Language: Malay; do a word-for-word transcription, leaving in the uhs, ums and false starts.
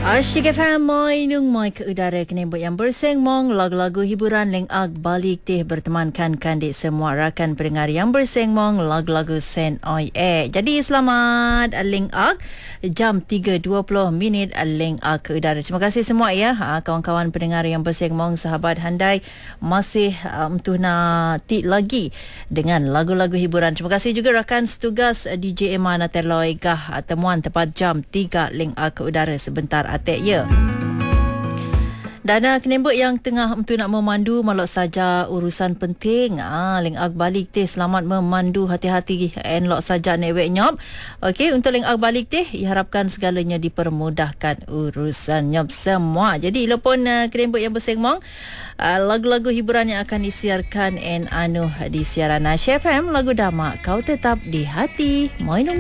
Asyik F M Moi Nung Moi ke udara kenembut yang bersengmong lagu-lagu hiburan Leng Ag balik teh bertemankan kandik semua rakan pendengar yang bersengmong lagu-lagu Sen Oi E. Jadi selamat Leng Ag jam tiga dua puluh minit Leng Ag ke udara. Terima kasih semua ya kawan-kawan pendengar yang bersengmong, sahabat handai masih um, tu nak tik lagi dengan lagu-lagu hiburan. Terima kasih juga rakan setugas D J Emma Nateloi gah temuan tepat jam tiga Leng Ag ke udara sebentar atek ya. Dana kenembut yang tengah untuk nak memandu malak saja urusan penting. Ah, Leng Ag balik teh selamat memandu, hati-hati enlok saja newek nyop. Okey, untuk Leng Ag balik teh diharapkan segalanya dipermudahkan urusan nyop semua. Jadi lepon uh, kenembut yang bersengmong uh, lagu-lagu hiburan yang akan disiarkan en anu di siaran Asyik F M, lagu Damak Kau Tetap di Hati. Moi